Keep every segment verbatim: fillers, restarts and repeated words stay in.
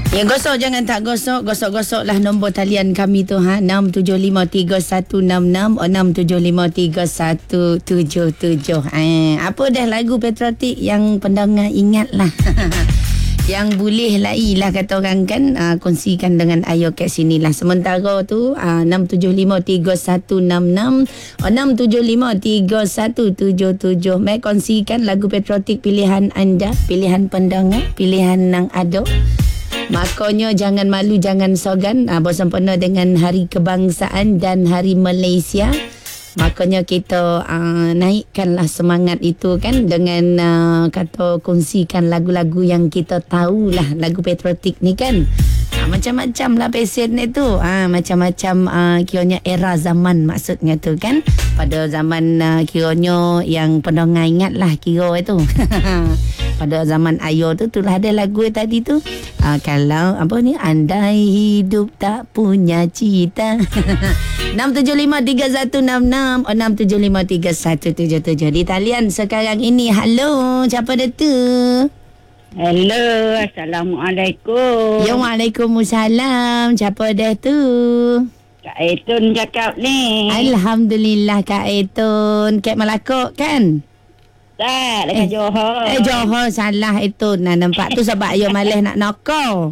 Ya, gosok jangan tak gosok. Gosok-gosoklah nombor talian kami tu ha. enam tujuh lima tiga satu enam enam enam tujuh lima tiga satu tujuh tujuh. Eh, apa dah lagu patriotik yang pendengar ingat lah. Yang boleh lai lah kata orang kan. Uh, kongsikan dengan Ayo kat sini lah. Sementara tu uh, enam tujuh lima tiga satu enam enam enam tujuh lima tiga satu tujuh tujuh. Mai kongsikan lagu patriotik pilihan anda, pilihan pendengar, pilihan nang ado. Makanya jangan malu, jangan sogan. uh, Bersempena dengan Hari Kebangsaan dan Hari Malaysia. Makanya kita uh, naikkanlah semangat itu kan. Dengan uh, kata kongsikan lagu-lagu yang kita tahulah. Lagu patriotik ni kan. uh, Macam-macam lah pesen itu. uh, Macam-macam uh, kiranya era zaman maksudnya tu kan. Pada zaman uh, kiranya yang pendengar ingat lah kira itu. Pada zaman Ayo tu tu lah ada lagu tadi tu. Uh, kalau apa ni, andai hidup tak punya cita. enam tujuh lima tiga satu enam enam enam tujuh lima tiga satu tujuh tujuh. Di talian sekarang ini. Halo, siapa dia tu? Hello, Assalamualaikum. Ya, Waalaikumsalam. Siapa dia tu? Kak Etun cakap ni. Alhamdulillah Kak Etun. Kat Melaka kan? Tak, dekat Eh, Johor. Eh Johor salah itu. Nah, nampak tu sebab Ayo malas nak nokau.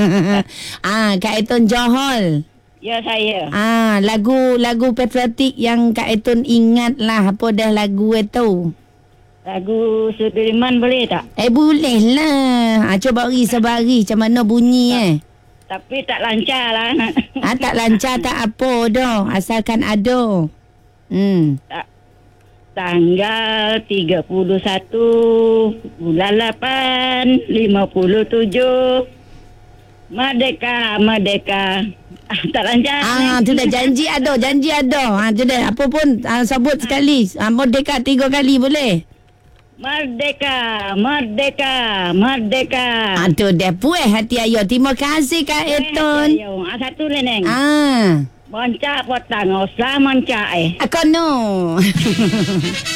Ah, Kak Etun Johor. Ya, saya. Ah, lagu lagu patriotik yang Kak Etun ingat lah. Apa dah lagu itu? Lagu Sudirman boleh tak? Eh, boleh lah. Ah, cuba bagi sebari macam mana bunyi eh. Tapi tak lancar lah. Ah, tak lancar tak apa dah. Asalkan ada. Hmm. Tak. Tanggal tiga puluh satu bulan lapan lima puluh tujuh Merdeka, Merdeka. Ah, tak lancar. Ah, tu dah janji ada, janji ada. Ah, tu dah apa pun ah, sebut sekali. Ah, Merdeka tiga kali boleh? Merdeka, Merdeka, Merdeka. Ah, tu dah puas hati Ayo. Terima kasih Kak Etun. Ayo, ah, satu leneng. Ah. Moncak potang, usah moncak eh. Aku no.